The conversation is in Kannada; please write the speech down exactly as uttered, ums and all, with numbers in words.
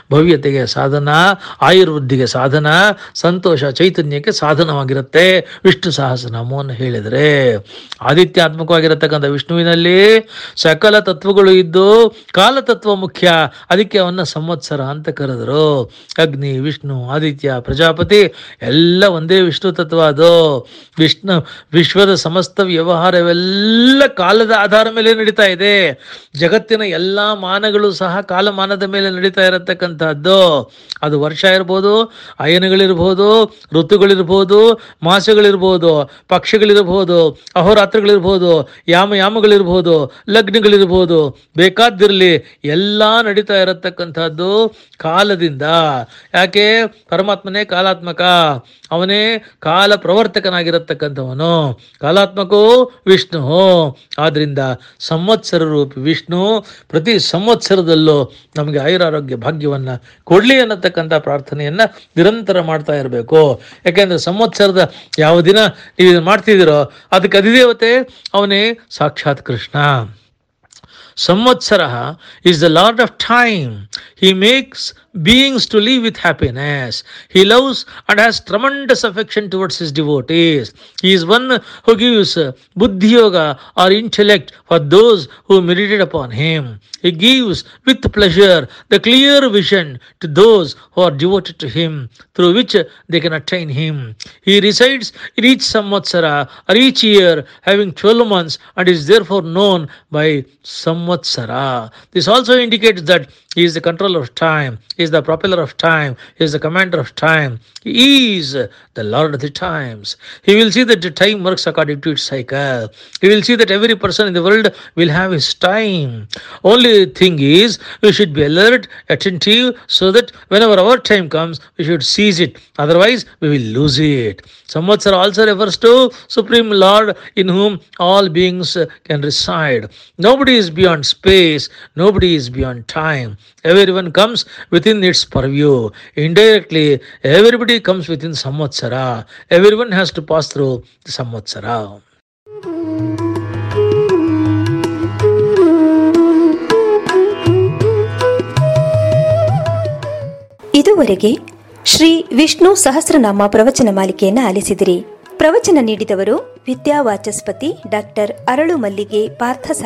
ಭವ್ಯತೆಗೆ ಸಾಧನ, ಆಯುರ್ವೃದ್ಧಿಗೆ ಸಾಧನ, ಸಂತೋಷ ಚೈತನ್ಯಕ್ಕೆ ಸಾಧನವಾಗಿರುತ್ತೆ ವಿಷ್ಣು ಸಹಸ್ರನಾಮವನ್ನು ಹೇಳಿದರೆ. ಆದಿತ್ಯಾತ್ಮಕವಾಗಿರತಕ್ಕಂಥ ವಿಷ್ಣುವಿನಲ್ಲಿ ಸಕಲ ತತ್ವಗಳು ಇದ್ದು ಕಾಲತತ್ವ ಮುಖ್ಯ, ಅದಕ್ಕೆ ಅವನ್ನ ಸಂವತ್ಸರ ಅಂತ ಕರೆದರು. ಅಗ್ನಿ, ವಿಷ್ಣು, ಆದಿತ್ಯ, ಪ್ರಜಾಪತಿ ಎಲ್ಲ ಒಂದೇ ವಿಷ್ಣು ತತ್ವ. ಅದು ವಿಷ್ಣು ವಿಶ್ವದ ಸಮಸ್ತ ವ್ಯವಹಾರವೆಲ್ಲ ಕಾಲದ ಆಧಾರ ಮೇಲೆ ನಡೀತಾ ಇದೆ. ಜಗತ್ತಿನ ಎಲ್ಲ ಮಾನಗಳು ಸಹ ಕಾಲಮಾನದ ಮೇಲೆ ನಡೀತಾ ಇರತಕ್ಕಂಥದ್ದು. ಅದು ವರ್ಷ ಇರ್ಬೋದು, ಅಯನಗಳಿರ್ಬೋದು, ಋತುಗಳಿರ್ಬೋದು, ಮಾಸಗಳಿರ್ಬೋದು, ಪಕ್ಷಗಳಿರ್ಬೋದು, ಅಹೋರಾತ್ರಗಳಿರ್ಬೋದು, ಯಾಮಯಾಮಗಳಿರ್ಬೋದು, ಲಗ್ನಗಳಿರ್ಬೋದು, ಬೇಕಾದಿರಲಿ, ಎಲ್ಲ ನಡೀತಾ ಇರತಕ್ಕಂಥದ್ದು ಕಾಲದಿಂದ. ಯಾಕೆ? ಪರಮಾತ್ಮನೇ ಕಾಲಾತ್ಮಕ, ಅವನೇ ಕಾಲ ಪ್ರವರ್ತಕನಾಗಿರತಕ್ಕಂಥವನು. ಕಾಲಾತ್ಮಕೋ ವಿಷ್ಣು. ಆದ್ರಿಂದ ಸಂವತ್ಸರ ರೂಪಿ ವಿಷ್ಣು ಪ್ರತಿ ಸಂವತ್ಸರದಲ್ಲೂ ನಮಗೆ ಆಯುರಾರೋಗ್ಯ ಭಾಗ್ಯವನ್ನ ಕೊಡ್ಲಿ ಅನ್ನತಕ್ಕಂಥ ಪ್ರಾರ್ಥನೆಯನ್ನ ನಿರಂತರ ಮಾಡ್ತಾ ಇರಬೇಕು. ಯಾಕೆಂದ್ರೆ ಸಂವತ್ಸರದ ಯಾವ ದಿನ ನೀವು ಮಾಡ್ತಿದ್ದೀರೋ ಅದಕ್ಕೆ ಅಧಿದೇವತೆ ಅವನೇ ಸಾಕ್ಷಾತ್ Krishna. Samvatsara is the Lord of time. He makes beings to live with happiness. He loves and has tremendous affection towards his devotees. He is one who gives buddhi yoga or intellect for those who meditate upon him. He gives with pleasure the clear vision to those who are devoted to him, through which they can attain him. He resides in each samvatsara or each year, having twelve months, and is therefore known by Samvatsara. This also indicates that he is the controller of time, he is the propeller of time, he is the commander of time, he is the Lord of the times. He will see that the time works according to its cycle. He will see that every person in the world will have his time. Only thing is, we should be alert, attentive, so that whenever our time comes, we should seize it. Otherwise, we will lose it. Samvatsara also refers to Supreme Lord in whom all beings can reside. Nobody is beyond space, nobody is beyond time. Everyone comes within its purview. Indirectly, everybody comes within Samvatsara. Everyone has to pass through the Samvatsara. ಇದುವರೆಗೆ ಶ್ರೀ ವಿಷ್ಣು ಸಹಸ್ರನಾಮ ಪ್ರವಚನ ಮಾಲಿಕೆಯನ್ನು ಆಲಿಸಿದಿರಿ. ಪ್ರವಚನ ನೀಡಿದವರು ವಿದ್ಯಾವಾಚಸ್ಪತಿ ಡಾಕ್ಟರ್ ಅರಳು ಮಲ್ಲಿಗೆ ಪಾರ್ಥಸಾರಥಿ.